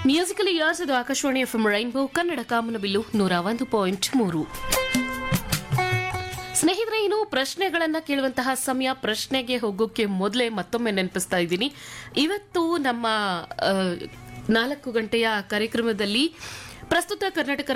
Musical years ಇದು Akashvani FM rainbow Kannada ಕಾಮನಬಿಲ್ಲು 101.3. ಸ್ನೇಹಿತರೆ, ಇನ್ನು ಪ್ರಶ್ನೆಗಳನ್ನ ಕೇಳುವಂತಹ ಸಮಯ. ಪ್ರಶ್ನೆಗೆ ಹೋಗೋಕೆ ಮೊದಲೇ ಮತ್ತೊಮ್ಮೆ ನೆನಪಿಸ್ತಾ ಇದ್ದೀನಿ, ಇವತ್ತು ನಮ್ಮ 4 ಗಂಟೆಯ ಕಾರ್ಯಕ್ರಮದಲ್ಲಿ ಪ್ರಸ್ತುತ ಕರ್ನಾಟಕ